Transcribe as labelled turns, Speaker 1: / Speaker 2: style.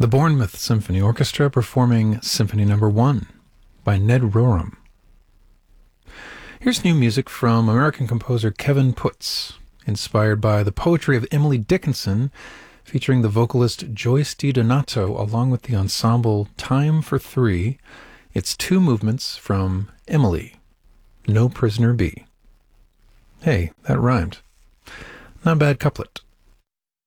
Speaker 1: The Bournemouth Symphony Orchestra performing Symphony No. 1 by Ned Rorem. Here's new music from American composer Kevin Putz, inspired by the poetry of Emily Dickinson, featuring the vocalist Joyce DiDonato along with the ensemble Time for Three. It's two movements from Emily, No Prisoner Be. Hey, that rhymed. Not a bad couplet.